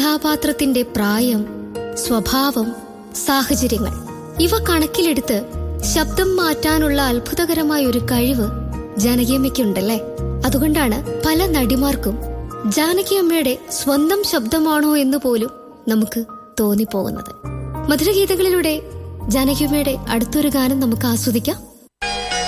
കഥാപാത്രത്തിന്റെ പ്രായം, സ്വഭാവം, സാഹചര്യങ്ങൾ ഇവ കണക്കിലെടുത്ത് ശബ്ദം മാറ്റാനുള്ള അത്ഭുതകരമായ ഒരു കഴിവ് ജാനകിയമ്മയ്ക്കുണ്ടല്ലേ. അതുകൊണ്ടാണ് പല നടിമാർക്കും ജാനകിയമ്മയുടെ സ്വന്തം ശബ്ദമാണോ എന്ന് പോലും നമുക്ക് തോന്നിപ്പോകുന്നത്. മധുരഗീതങ്ങളിലൂടെ ജാനകിയമ്മയുടെ അടുത്തൊരു ഗാനം നമുക്ക് ആസ്വദിക്കാം.